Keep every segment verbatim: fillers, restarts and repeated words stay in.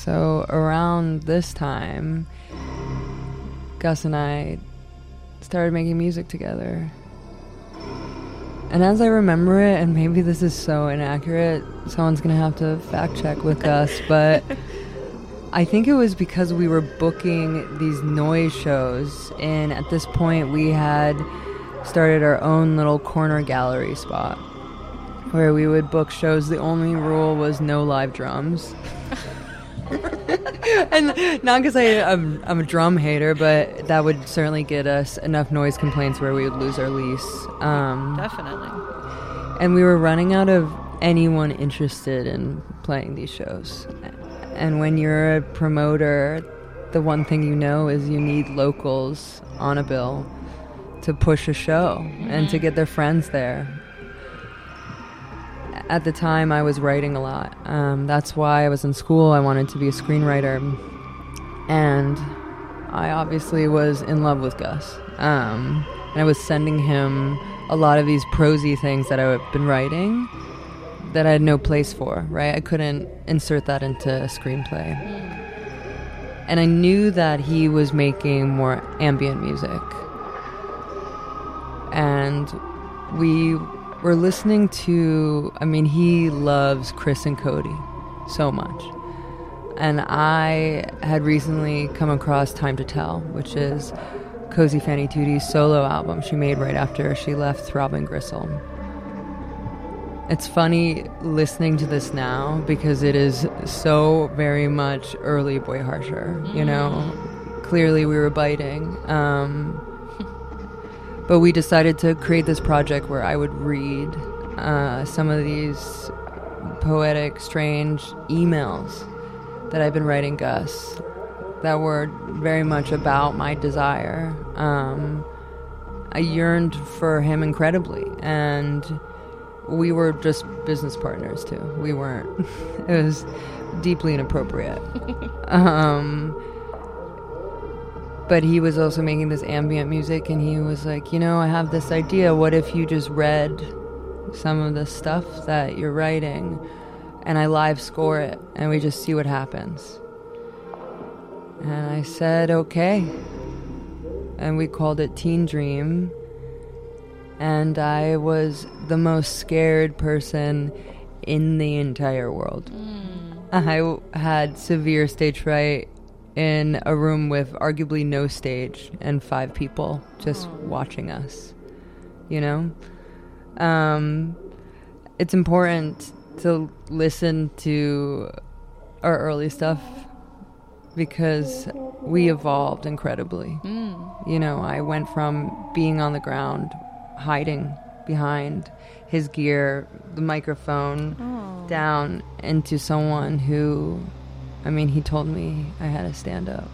So around this time, Gus and I started making music together. And as I remember it, and maybe this is so inaccurate, someone's going to have to fact check with Gus, but I think it was because we were booking these noise shows, and at this point we had started our own little corner gallery spot where we would book shows. The only rule was no live drums. And not because I'm, I'm a drum hater, but that would certainly get us enough noise complaints where we would lose our lease. Um, Definitely. And we were running out of anyone interested in playing these shows. And when you're a promoter, the one thing you know is you need locals on a bill to push a show mm-hmm. and to get their friends there. At the time, I was writing a lot. Um, that's why I was in school. I wanted to be a screenwriter. And I obviously was in love with Gus. Um, and I was sending him a lot of these prosy things that I had been writing that I had no place for, right? I couldn't insert that into a screenplay. Mm. And I knew that he was making more ambient music. And we were listening to, I mean, he loves Chris and Cody so much. And I had recently come across Time to Tell, which is Cozy Fanny Tudi's solo album she made right after she left Throbbing Gristle. It's funny listening to this now because it is so very much early Boy Harsher, you know? Clearly we were biting. Um, but we decided to create this project where I would read uh, some of these poetic, strange emails that I've been writing Gus that were very much about my desire. Um, I yearned for him incredibly, and we were just business partners too. We weren't. It was deeply inappropriate. um, but he was also making this ambient music, and he was like, you know, I have this idea. What if you just read some of the stuff that you're writing, and I live score it, and we just see what happens? And I said, okay. And we called it Teen Dream. And I was the most scared person in the entire world. Mm. I had severe stage fright in a room with arguably no stage and five people just oh. watching us, you know? Um, it's important to listen to our early stuff because we evolved incredibly. Mm. You know, I went from being on the ground, hiding behind his gear, the microphone, oh. down into someone who, I mean, he told me I had to stand up.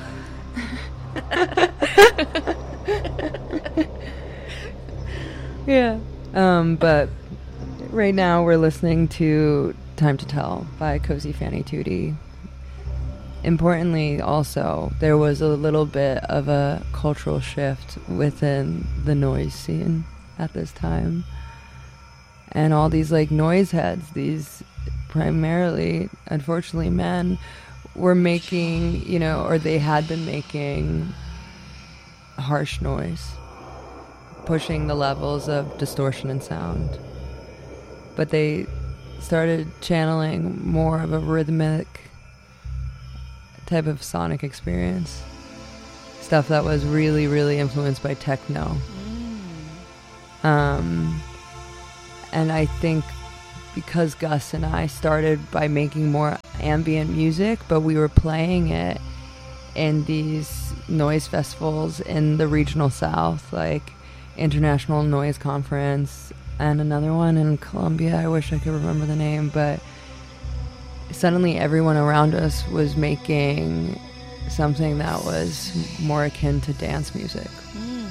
Yeah. Um, but right now we're listening to Time to Tell by Cozy Fanny Tudi. Importantly, also, there was a little bit of a cultural shift within the noise scene at this time. And all these, like, noise heads, these primarily, unfortunately, men, were making, you know, or they had been making harsh noise, pushing the levels of distortion and sound. But they started channeling more of a rhythmic type of sonic experience. Stuff that was really, really influenced by techno. Mm. Um, and I think because Gus and I started by making more ambient music, but we were playing it in these noise festivals in the regional South, like International Noise Conference and another one in Colombia. I wish I could remember the name, but suddenly everyone around us was making something that was more akin to dance music. Mm.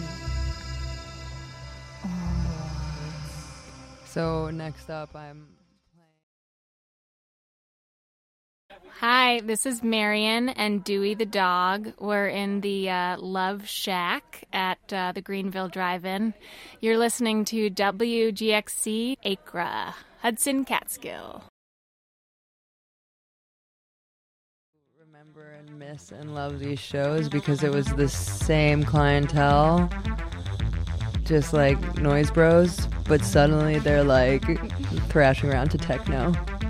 Oh. So next up, I'm playing. Hi, this is Marion and Dewey the dog. We're in the uh, Love Shack at uh, the Greenville Drive-In. You're listening to W G X C Acra, Hudson Catskill. remember and miss and love these shows because it was the same clientele, just like Noise Bros, but suddenly they're like thrashing around to techno.